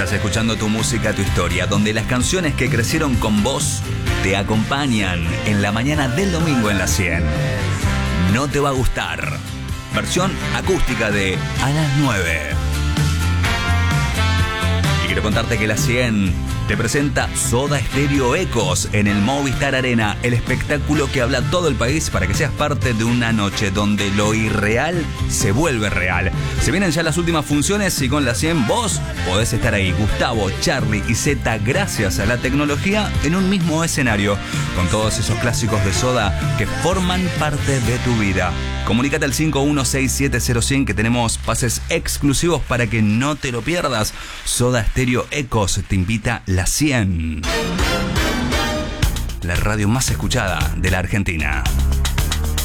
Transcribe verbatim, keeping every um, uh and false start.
Estás escuchando Tu Música, Tu Historia, donde las canciones que crecieron con vos te acompañan en la mañana del domingo en la cien. No te va a gustar. Versión acústica de A las nueve. Y quiero contarte que la cien te presenta Soda Stereo Ecos en el Movistar Arena, el espectáculo que habla todo el país para que seas parte de una noche donde lo irreal se vuelve real. Se vienen ya las últimas funciones y con la cien vos podés estar ahí, Gustavo, Charly y Zeta, gracias a la tecnología en un mismo escenario, con todos esos clásicos de Soda que forman parte de tu vida. Comunícate al cinco uno seis siete cero cien que tenemos pases exclusivos para que no te lo pierdas. Soda Stereo Ecos te invita la cien. La radio más escuchada de la Argentina.